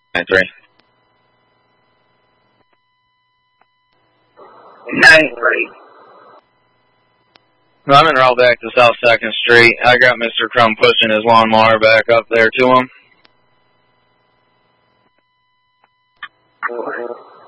9-3. 9-3. I'm in roll back to South 2nd Street. I got Mr. Crum pushing his lawnmower back up there to him.